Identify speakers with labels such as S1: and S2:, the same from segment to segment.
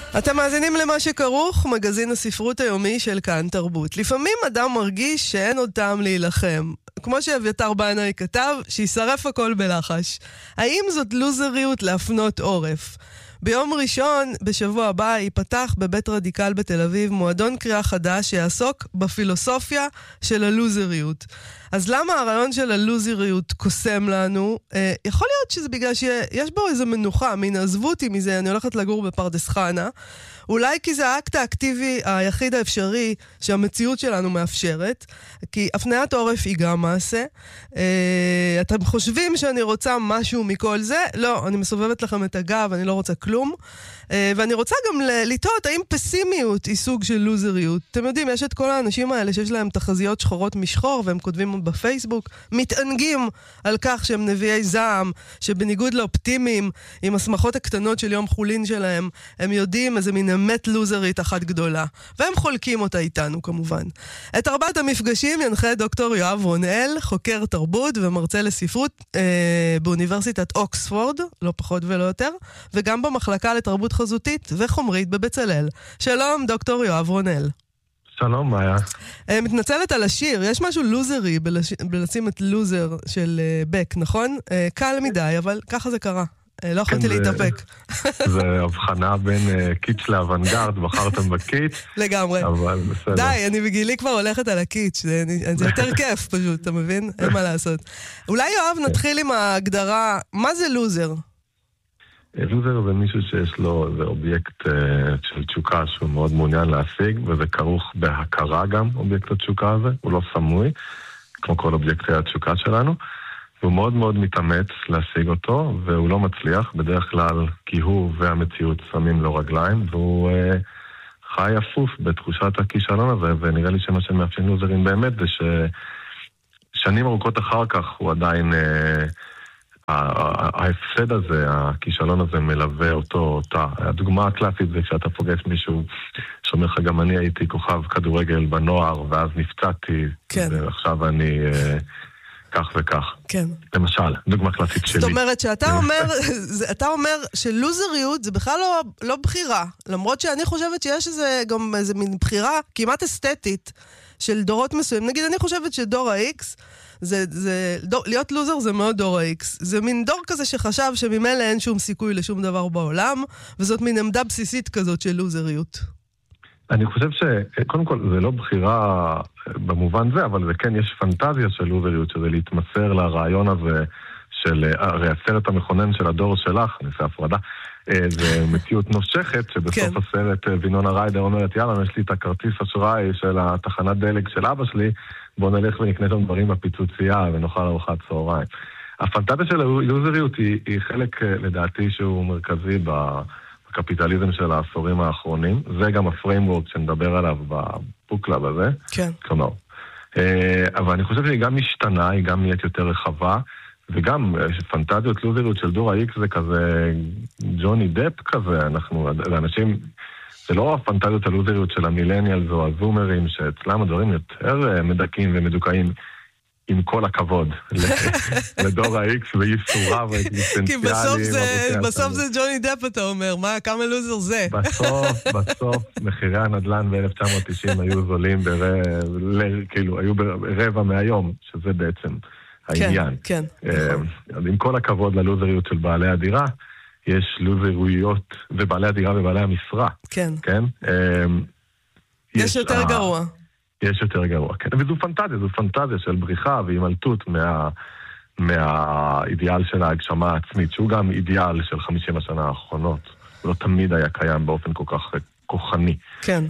S1: אתם מאזינים למה שכרוך, מגזין הספרות היומי של כאן תרבות. לפעמים אדם מרגיש שאין עוד טעם להילחם. כמו שאביתר בנאי כתב, שישרף הכל בלחש. האם זאת לוזריות להפנות עורף? ביום ראשון, בשבוע הבא, ייפתח בבית רדיקל בתל אביב מועדון קריאה חדש שיעסוק בפילוסופיה של הלוזריות. אז למה הרעיון של הלוזריות קוסם לנו? יכול להיות שזה בגלל שיש בו איזו מנוחה, מן עזבו אותי מזה, אני הולכת לגור בפרדס חנה, אולי כי זה האקט האקטיבי היחיד האפשרי שהמציאות שלנו מאפשרת, כי הפניית עורף היא גם מעשה. אתם חושבים שאני רוצה משהו מכל זה? לא, אני מסובבת לכם את הגב, אני לא רוצה כלום. ואני רוצה גם לטעות, האם פסימיות היא סוג של לוזריות? אתם יודעים, יש את כל האנשים האלה שיש להם תחזיות שחורות משחור, והם כותבים בפייסבוק, מתענגים על כך שהם נביאי זעם, שבניגוד לאופטימיים, עם הסמכות הקטנות של יום חולין שלהם, הם יודעים איזה מין אמת לוזרית אחת גדולה. והם חולקים אותה איתנו, כמובן. את 4 המפגשים ינחה דוקטור יואב רונאל, חוקר תרבות ומרצה לספרות באוניברסיטת אוקספורד, לא פחות ולא יותר, וגם במחלקה לתרבות חזותית וחומרית בבצלאל. שלום, דוקטור יואב רונאל.
S2: שלום, מאיה.
S1: מתנצלת על השיר, יש משהו לוזרי בלשים את לוזר של בק, נכון? קל מדי, אבל ככה זה קרה. לא יכולתי להתאפק.
S2: זה הבחנה בין קיץ' לאוונגרד, בחרתם בקיץ'.
S1: לגמרי.
S2: אבל בסדר.
S1: די, אני בגילי כבר הולכת על הקיץ', זה יותר כיף פשוט, אתה מבין? אין מה לעשות. אולי יואב נתחיל עם ההגדרה, מה זה לוזר?
S2: לוזר זה מישהו שיש לו איזה אובייקט של תשוקה שהוא מאוד מעוניין להשיג, וזה כרוך בהכרה גם, אובייקט התשוקה הזה, הוא לא סמוי, כמו כל אובייקטי התשוקה שלנו, והוא מאוד מאוד מתאמץ להשיג אותו, והוא לא מצליח, בדרך כלל כי הוא והמציאות שמים לו רגליים, והוא חי אפוף בתחושת הכישלון הזה, ונראה לי שמה שמאפיין לוזרים באמת זה ששנים ארוכות אחר כך הוא עדיין... ההפסד הזה, הכישלון הזה מלווה אותה. הדוגמה הקלאסית זה כשאתה פוגש מישהו שאומר לך, גם אני הייתי כוכב כדורגל בנוער, ואז נפצעתי, ועכשיו אני כך וכך. כן. למשל, דוגמה קלאסית שלי.
S1: זאת אומרת שאתה אומר שלוזריות זה בכלל לא בחירה, למרות שאני חושבת שיש גם איזה מין בחירה כמעט אסתטית של דורות מסוים. נגיד, אני חושבת שדור ה-X, להיות לוזר זה מאוד דור ה-X. זה מין דור כזה שחשב שממילא אין שום סיכוי לשום דבר בעולם, וזאת מין עמדה בסיסית כזאת של לוזריות.
S2: אני חושב שקודם כל זה לא בחירה במובן זה, אבל זה כן, יש פנטזיה של לוזריות, שזה להתמסר לרעיון הזה של הרי הסרט המכונן של הדור שלך, נעשה הפרדה, זה מציאות נושכת, שבסוף הסרט וינונה ריידר אומרת, יאללה, יש לי את הכרטיס אשראי של התחנת דלק של אבא שלי, בוא נלך ונקנה את דברים בפיצוצייה ונאכל ארוחת צהריים. הפנטזיה של הלוזריות היא חלק, לדעתי, שהוא מרכזי בקפיטליזם של העשורים האחרונים. זה גם הפריימוורק שנדבר עליו בבוקלאב הזה.
S1: כן.
S2: כלומר. אבל אני חושב שהיא גם משתנה, היא גם נהיית יותר רחבה, וגם פנטזיות לוזריות של דור ה-X זה כזה ג'וני דפ כזה, זה אנשים, זה לא הפנטזיות הלוזריות של המילניאלס או הזומרים, שאצלם הדברים יותר מדכאים ומדוכאים, עם כל הכבוד, לדור ה-X וייסוריו האקזיסטנציאליים.
S1: כי בסוף זה ג'וני דפ, אתה אומר, כמה לוזר זה?
S2: בסוף, מחירי הנדל"ן ב-1990 היו זולים כאילו, היו ברבע מהיום, שזה בעצם העניין.
S1: כן,
S2: כן. עם כל הכבוד ללוזריות של בעלי הדירה, יש לוזרויות, ובעלי הדירה ובעלי המשרה.
S1: כן.
S2: כן?
S1: יש יותר גרוע.
S2: יש יותר גרוע, כן. וזו פנטזיה של בריחה והימלטות מהאידיאל של ההגשמה העצמית, שהוא גם אידיאל של 50 השנה האחרונות. לא תמיד היה קיים באופן כל כך כוחני.
S1: כן.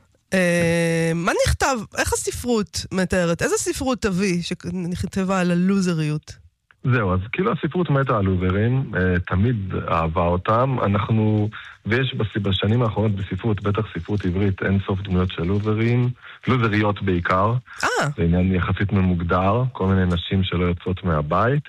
S1: מה נכתב? איך הספרות מתארת? איזה ספרות תביא שנכתבה על הלוזריות?
S2: זהו, אז כאילו הספרות מתה על לוזרים, תמיד אהבה אותם. ויש בשנים האחרונות בספרות, בטח ספרות עברית, אין סוף דמויות של לוזריות בעיקר. זה עניין יחסית ממוגדר, כל מיני נשים שלא יוצאות מהבית.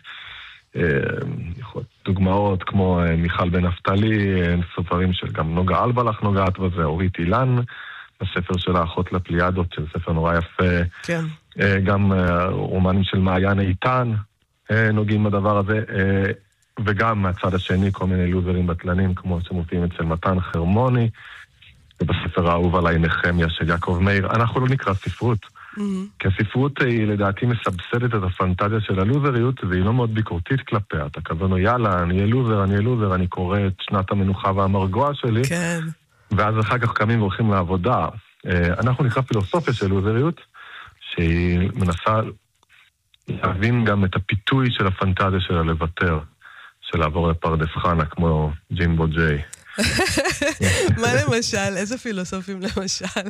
S2: דוגמאות כמו מיכל בן נפתלי, ספרים של גם נוגה אלבלח נוגעת בזה, אורית אילן, הספר של האחות לפליאדות, שזה ספר נורא יפה.
S1: כן.
S2: גם רומנים של מעיין איתן, נוגעים בדבר הזה. וגם מהצד השני כל מיני לוזרים בטלנים, כמו שמופיעים אצל מתן חרמוני, ובספר האהוב עליי נחמיה של יעקב מאיר. אנחנו לא נקרא ספרות, כי הספרות היא לדעתי מסבסדת את הפנטזיה של הלוזריות, והיא לא מאוד ביקורתית כלפיה. אתה כזה נו, יאללה, אני אהיה לוזר, אני קורא את שנת המנוחה והמרגוע שלי,
S1: כן.
S2: ואז אחר כך קמים והולכים לעבודה. אנחנו נקרא פילוסופיה של לוזריות, שהיא מנסה להבין גם את הפיתוי של הפנטזיה שלה לוותר, של לעבור לפרדס חנה, כמו ג'ימבו ג'יי.
S1: מה למשל? איזה פילוסופים למשל?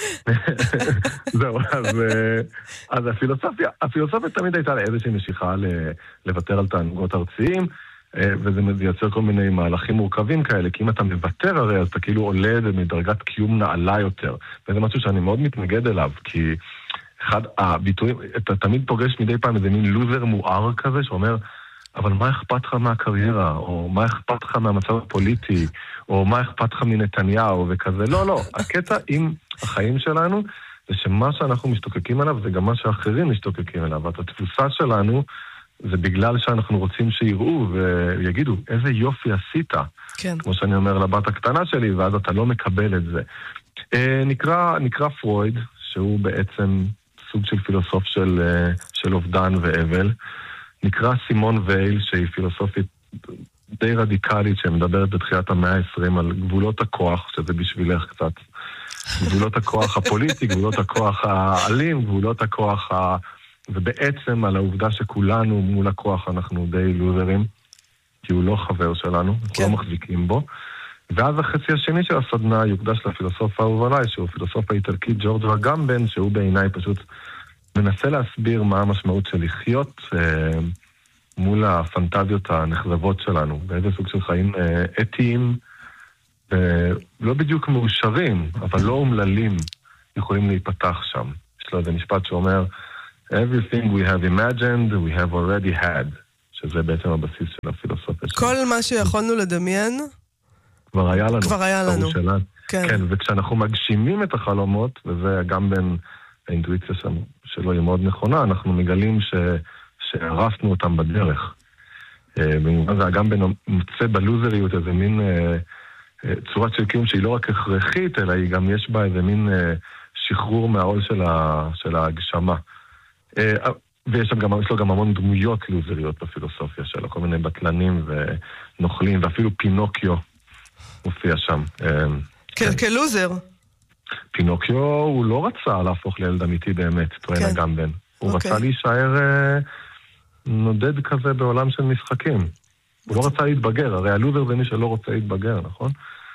S2: זהו, אז הפילוסופיה תמיד הייתה לה איזושהי משיכה לוותר על תענוגות ארציים, וזה מייצר כל מיני מהלכים מורכבים כאלה, כי אם אתה מוותר הרי, אז אתה כאילו עולה מדרגת קיום נעלה יותר. וזה משהו שאני מאוד מתנגד אליו, כי אחד הביטויים, אתה תמיד פוגש מדי פעם איזה מין לוזר מואר כזה, שאומר, אבל מה אכפת לך מהקריירה, או מה אכפת לך מהמצב הפוליטי, או מה אכפת לך מנתניהו וכזה. לא, הקטע עם החיים שלנו, זה שמה שאנחנו משתוקקים עליו, זה גם מה שאחרים משתוקקים עליו. ואת התפוסה שלנו, זה בגלל שאנחנו רוצים שיראו ויגידו, איזה יופי עשית.
S1: כן. כמו
S2: שאני אומר לבת הקטנה שלי, ואז אתה לא מקבל את זה. נקרא פרויד, שהוא בעצם סוג של פילוסוף של אובדן ואבל. נקרא סימון וייל, שהיא פילוסופית די רדיקלית, שמדברת בתחילת המאה ה-20 על גבולות הכוח, שזה בשבילך קצת. גבולות הכוח הפוליטי, גבולות הכוח האלים, גבולות הכוח ובעצם על העובדה שכולנו מול הכוח אנחנו די לוזרים, כי הוא לא חבר שלנו, אנחנו לא מחזיקים בו. ואז החצי השני של הסדנה יוקדש לפילוסוף האהוב עליי, שהוא פילוסוף האיטלקי ג'ורג' אגמבן, שהוא בעיניי פשוט מנסה להסביר מה המשמעות של לחיות מול הפנטזיות הנחרבות שלנו, באיזה סוג של חיים אתיים, לא בדיוק מאושרים, אבל לא אומללים, יכולים להיפתח שם. יש לו איזה משפט שאומר, everything we have imagined, we have already had, שזה בעצם הבסיס של הפילוסופיה.
S1: כל מה שיכולנו לדמיין,
S2: כבר היה לנו.
S1: כבר היה לנו.
S2: כן, וכשאנחנו מגשימים את החלומות, וזה גם בין האינטואיציה שלו היא מאוד נכונה, אנחנו מגלים שהרסנו אותם בדרך. במובן זה גם בין מוצא בלוזריות איזה מין צורת של קיום שהיא לא רק הכרחית, אלא היא גם יש בה איזה מין שחרור מהעול של ההגשמה. ויש לו גם המון דמויות לוזריות בפילוסופיה שלו, כל מיני בטלנים ונוכלים, ואפילו פינוקיו מופיע שם.
S1: כלוזר.
S2: פינוקיו הוא לא רצה להפוך לילד אמיתי באמת, טוען אגמבן. הוא רצה להישאר נודד כזה בעולם של משחקים. הוא לא רצה להתבגר, הרי הלוזר זה מי שלא רוצה להתבגר, נכון?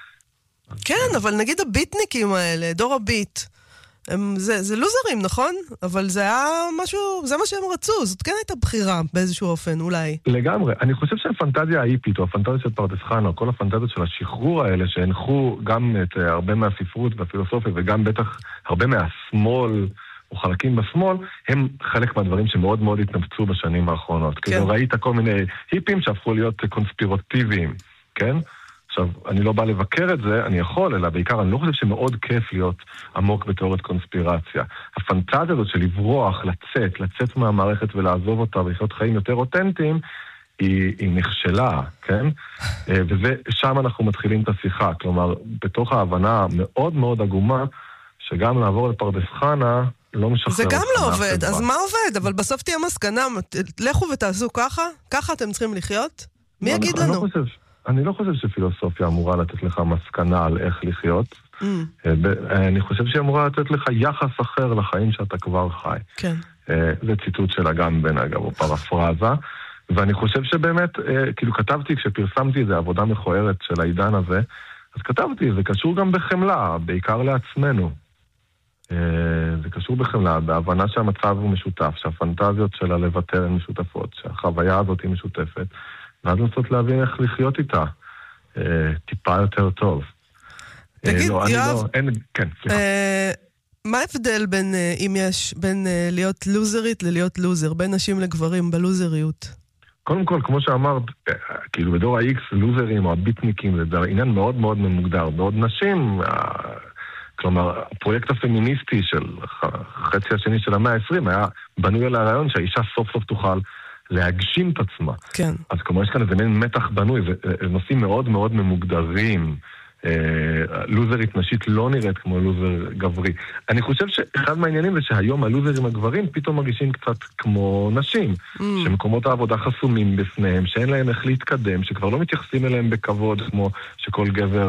S1: כן, אבל נגיד הביטניקים האלה, דור הביט, זה לוזרים, נכון? אבל זה היה משהו, זה מה שהם רצו, זאת כן הייתה בחירה באיזשהו אופן, אולי.
S2: לגמרי. אני חושב שהפנטזיה האיפית, או הפנטזיה של פרדס חנה, או כל הפנטזיות של השחרור האלה, שהנחו גם את הרבה מהספרות והפילוסופיה, וגם בטח הרבה מהשמאל, או חלקים בשמאל, הם חלק מהדברים שמאוד מאוד התנפצו בשנים האחרונות. כן. כאילו ראית כל מיני היפים שהפכו להיות קונספירטיביים, כן? עכשיו, אני לא בא לבקר את זה, אני יכול, אלא בעיקר אני לא חושב שמאוד כיף להיות עמוק בתיאוריית קונספירציה. הפנטזיה הזאת של לברוח, לצאת מהמערכת ולעזוב אותה ולחיות חיים יותר אותנטיים, היא נכשלה, כן? ושם אנחנו מתחילים את השיחה. כלומר, בתוך ההבנה מאוד מאוד עגומה, שגם לעבור לפרדס חנה, לא משחרר.
S1: זה גם לא עובד, אז מה עובד? אבל בסוף תהיה מסקנה, לכו ותעשו ככה? ככה אתם צריכים לחיות? מי יגיד לנו?
S2: אני לא חושב שפילוסופיה אמורה לתת לך מסקנה על איך לחיות. אני חושב שהיא אמורה לתת לך יחס אחר לחיים שאתה כבר חי.
S1: כן.
S2: זה ציטוט של אגמבן, אגב, או פרפרזה. ואני חושב שבאמת, כאילו כתבתי, כשפרסמתי איזו עבודה מכוערת של העידן הזה, אז כתבתי, זה קשור גם בחמלה, בעיקר לעצמנו. זה קשור בחמלה, בהבנה שהמצב הוא משותף, שהפנטזיות שלה לוותר הן משותפות, שהחוויה הזאת היא משותפת. ואז לנסות להבין איך לחיות איתה טיפה יותר טוב.
S1: תגיד, יואב,
S2: כן, סליחה.
S1: מה ההבדל בין להיות לוזרית ללהיות לוזר, בין נשים לגברים בלוזריות?
S2: קודם כל, כמו שאמרת, כאילו בדור ה-X, לוזרים או הביטניקים, זה עניין מאוד מאוד ממוגדר. בעוד נשים, כלומר, הפרויקט הפמיניסטי של החצי השני של המאה ה-20 היה בנוי על הרעיון שהאישה סוף סוף תוכל להגשים את עצמה.
S1: כן.
S2: אז כלומר, יש כאן איזה מין מתח בנוי, ונושאים מאוד מאוד ממוגדרים. לוזרית נשית לא נראית כמו לוזר גברי. אני חושב שאחד מהעניינים זה שהיום הלוזרים הגברים פתאום מרגישים קצת כמו נשים, שמקומות העבודה חסומים בפניהם, שאין להם איך להתקדם, שכבר לא מתייחסים אליהם בכבוד, כמו שכל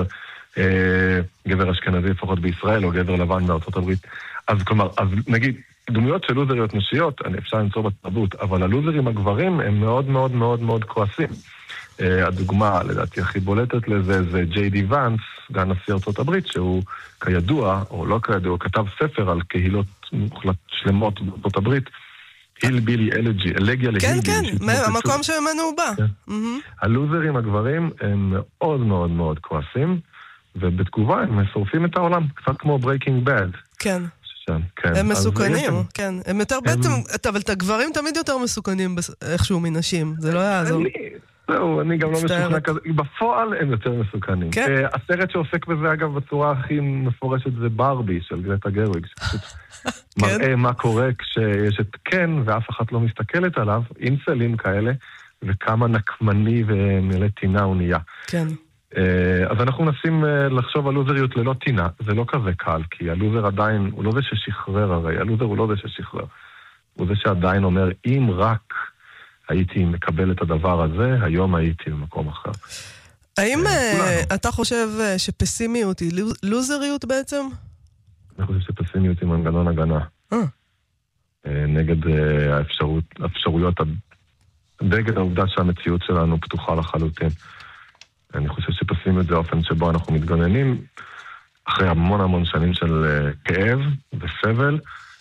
S2: גבר אשכנזי לפחות בישראל, או גבר לבן בארצות הברית. אז כלומר, אז נגיד, דמויות של לוזריות נשיות, אפשר למצוא בתרבות, אבל הלוזרים הגברים הם מאוד מאוד מאוד מאוד כועסים. הדוגמה, לדעתי, הכי בולטת לזה, זה ג'יי די ואנס, סגן נשיא ארצות הברית, שהוא כידוע, או לא כידוע, כתב ספר על קהילות מוחלט שלמות בארצות הברית, הילבילי אלג'י, אלגיה להילבילי.
S1: כן, כן, המקום שממנו הוא בא.
S2: הלוזרים הגברים הם מאוד מאוד מאוד כועסים, ובתגובה הם שורפים את העולם, קצת כמו ברייקינג בד.
S1: כן. הם מסוכנים, כן. הם יותר בעצם, אבל את הגברים תמיד יותר מסוכנים איכשהו מנשים, זה לא יעזור.
S2: זהו, אני גם לא משוכנע כזה. בפועל הם יותר מסוכנים. הסרט שעוסק בזה, אגב, בצורה הכי מפורשת זה ברבי של גרטה גרוויג, שפשוט מראה מה קורה כשיש את קן, ואף אחת לא מסתכלת עליו, אינסלים כאלה, וכמה נקמני ומלא טינה הוא נהיה.
S1: כן.
S2: אז אנחנו מנסים לחשוב על לוזריות ללא טינה, זה לא כזה קל, כי הלוזר עדיין, הוא לא זה ששחרר הרי, הלוזר הוא לא זה ששחרר. הוא זה שעדיין אומר, אם רק הייתי מקבל את הדבר הזה, היום הייתי במקום אחר.
S1: האם אתה חושב שפסימיות היא לוזריות בעצם?
S2: אני חושב שפסימיות היא מנגנון הגנה. נגד האפשרויות, נגד העובדה שהמציאות שלנו פתוחה לחלוטין. אני חושב שפסימיות זה האופן שבו אנחנו מתגוננים, אחרי המון המון שנים של כאב וסבל,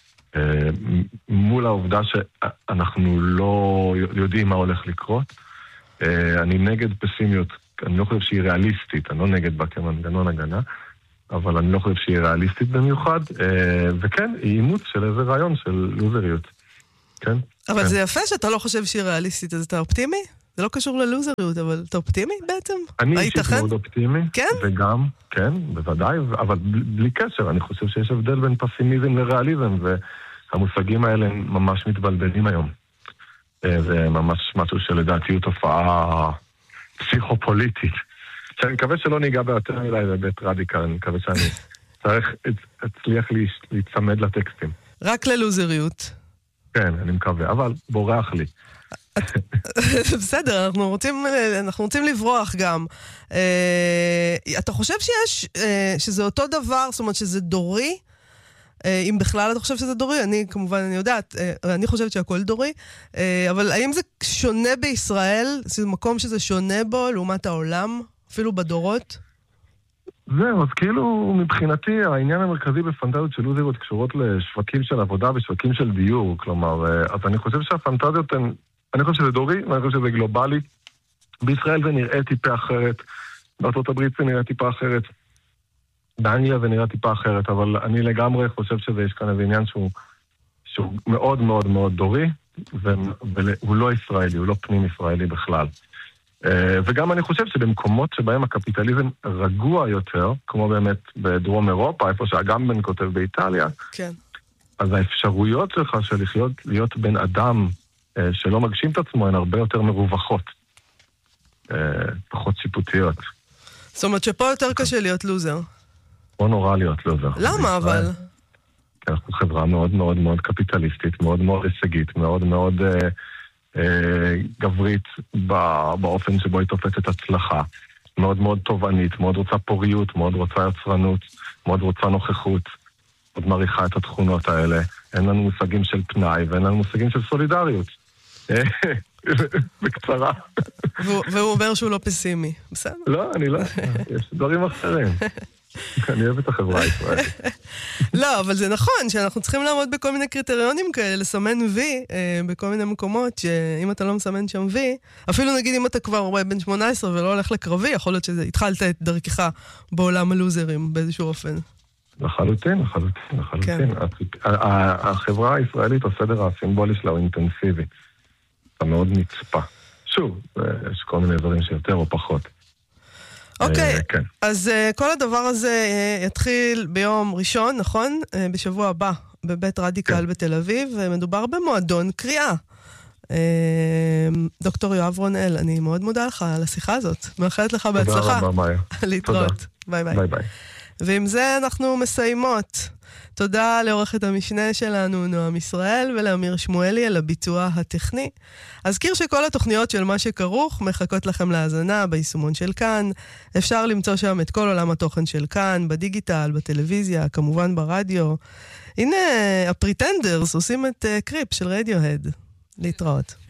S2: מול העובדה שאנחנו לא יודעים מה הולך לקרות. אני נגד פסימיות, אני לא חושב שהיא ריאליסטית, אני לא נגד בה כמנגנון הגנה, אבל אני לא חושב שהיא ריאליסטית במיוחד, וכן, היא אימוץ של איזה רעיון של לוזריות. כן?
S1: אבל זה יפה שאתה לא חושב שהיא ריאליסטית, אז אתה אופטימי? זה לא קשור ללוזריות, אבל אתה אופטימי בעצם?
S2: אני אישית מאוד אופטימי, כן? וגם, כן, בוודאי, אבל בלי קשר, אני חושב שיש הבדל בין פסימיזם לריאליזם, והמושגים האלה ממש מתבלבלים היום. זה ממש משהו שלדעתי הוא תופעה פסיכופוליטית. שאני מקווה שלא ניגע ביותר מדי בבית רדיקל, אני מקווה שאני אצליח להצמד לטקסטים.
S1: רק ללוזריות.
S2: כן, אני מקווה, אבל בורח לי.
S1: בסדר, אנחנו רוצים לברוח גם. אתה חושב שזה אותו דבר, זאת אומרת שזה דורי? אם בכלל אתה חושב שזה דורי, אני יודעת, אני חושבת שהכל דורי, אבל האם זה שונה בישראל? זה מקום שזה שונה בו לעומת העולם, אפילו בדורות?
S2: זהו, אז כאילו מבחינתי העניין המרכזי בפנטזיות של לוזריות קשורות לשווקים של עבודה ושווקים של דיור, כלומר, אז אני חושב שהפנטזיות הן, אני חושב שזה דורי, אני חושב שזה גלובלי, בישראל זה נראה טיפה אחרת, בארצות הברית זה נראה טיפה אחרת, באנגליה זה נראה טיפה אחרת, אבל אני לגמרי חושב שיש כאן איזה עניין שהוא מאוד מאוד מאוד דורי, והוא לא ישראלי, הוא לא פנים ישראלי בכלל. וגם אני חושב שבמקומות שבהם הקפיטליזם רגוע יותר, כמו באמת בדרום אירופה, איפה שהגמבן כותב באיטליה,
S1: כן.
S2: אז האפשרויות שלך של להיות בן אדם שלא מגשים את עצמו, הן הרבה יותר מרווחות, פחות שיפוטיות.
S1: זאת אומרת שפה יותר קשה להיות לוזר.
S2: פה נורא להיות לוזר.
S1: למה אבל?
S2: כי אנחנו חברה מאוד מאוד מאוד קפיטליסטית, מאוד מאוד הישגית, מאוד מאוד גברית באופן שבו היא תופסת הצלחה, מאוד מאוד תובענית, מאוד רוצה פוריות, מאוד רוצה יצרנות, מאוד רוצה נוכחות, מאוד מעריכה את התכונות האלה. אין לנו מושגים של פנאי ואין לנו מושגים של סולידריות. בקצרה.
S1: והוא אומר שהוא לא פסימי, בסדר?
S2: לא, אני לא, יש דברים אחרים. אני אוהב את החברה הישראלית.
S1: לא, אבל זה נכון שאנחנו צריכים לעמוד בכל מיני קריטריונים כאלה, לסמן וי בכל מיני מקומות, שאם אתה לא מסמן שם וי, אפילו נגיד אם אתה כבר בן 18 ולא הולך לקרבי, יכול להיות שהתחלת את דרכך בעולם הלוזרים באיזשהו אופן. לחלוטין.
S2: החברה הישראלית, הסדר הסימבולי שלה הוא אינטנסיבי. אתה מאוד נצפה. שוב, יש כל מיני דברים שיותר או פחות.
S1: אוקיי, אז כל הדבר הזה יתחיל ביום ראשון, נכון? בשבוע הבא, בבית רדיקל בתל אביב, ומדובר במועדון קריאה. דוקטור יואב רונאל, אני מאוד מודה לך על השיחה הזאת. מאחלת לך בהצלחה.
S2: תודה רבה, מאיה.
S1: להתראות. ביי ביי.
S2: ביי ביי.
S1: ועם זה אנחנו מסיימות. תודה לעורכת המשנה שלנו, נועם ישראל, ולאמיר שמואלי על הביצוע הטכני. אזכיר שכל התוכניות של מה שכרוך מחכות לכם להאזנה ביישומון של כאן. אפשר למצוא שם את כל עולם התוכן של כאן, בדיגיטל, בטלוויזיה, כמובן ברדיו. הנה, הפריטנדרס עושים את קריפ של רדיוהד. להתראות.